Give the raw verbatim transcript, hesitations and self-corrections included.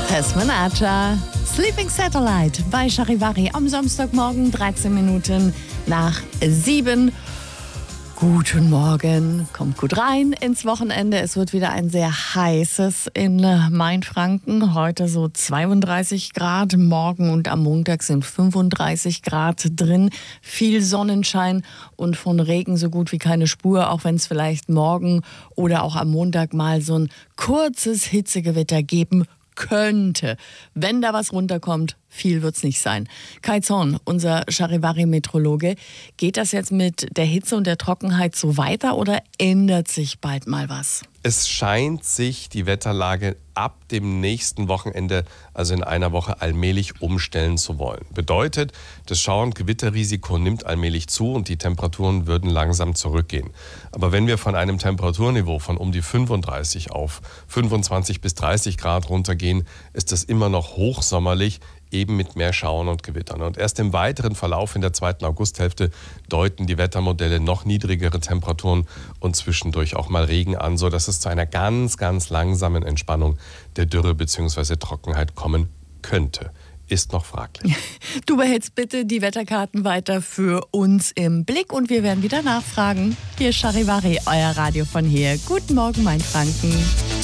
Esmen Acha, Sleeping Satellite bei Charivari am Samstagmorgen, dreizehn Minuten nach sieben. Guten Morgen, kommt gut rein ins Wochenende. Es wird wieder ein sehr heißes in Mainfranken. Heute so zweiunddreißig Grad, morgen und am Montag sind fünfunddreißig Grad drin. Viel Sonnenschein und von Regen so gut wie keine Spur, auch wenn es vielleicht morgen oder auch am Montag mal so ein kurzes Hitzegewitter geben könnte. Wenn da was runterkommt, viel wird's nicht sein. Kai Zorn, unser Charivari-Meteorologe, geht das jetzt mit der Hitze und der Trockenheit so weiter oder ändert sich bald mal was? Es scheint sich die Wetterlage ab dem nächsten Wochenende, also in einer Woche, allmählich umstellen zu wollen. Bedeutet, das Schauer- und Gewitterrisiko nimmt allmählich zu und die Temperaturen würden langsam zurückgehen. Aber wenn wir von einem Temperaturniveau von um die fünfunddreißig auf fünfundzwanzig bis dreißig Grad runtergehen, ist das immer noch hochsommerlich, eben mit mehr Schauern und Gewittern. Und erst im weiteren Verlauf in der zweiten Augusthälfte deuten die Wettermodelle noch niedrigere Temperaturen und zwischendurch auch mal Regen an, sodass es zu einer ganz, ganz langsamen Entspannung der Dürre bzw. Trockenheit kommen könnte. Ist noch fraglich. Du behältst bitte die Wetterkarten weiter für uns im Blick und wir werden wieder nachfragen. Hier ist Charivari, euer Radio von hier. Guten Morgen, Mainfranken.